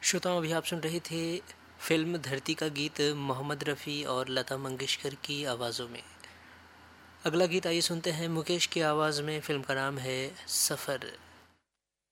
श्रोताओं, अभी आप सुन रहे थे फिल्म धरती का गीत मोहम्मद रफ़ी और लता मंगेशकर की आवाज़ों में। अगला गीत आइए सुनते हैं मुकेश की आवाज़ में। फिल्म का नाम है सफ़र।